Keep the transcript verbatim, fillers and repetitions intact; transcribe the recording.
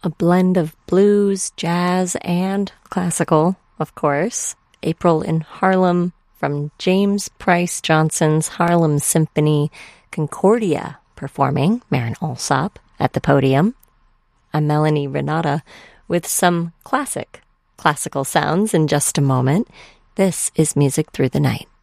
a blend of blues, jazz, and classical, of course. April in Harlem from James Price Johnson's Harlem Symphony, Concordia performing Marin Alsop at the podium. I'm Melanie Renata with some classic, classical sounds in just a moment. This is Music Through the Night.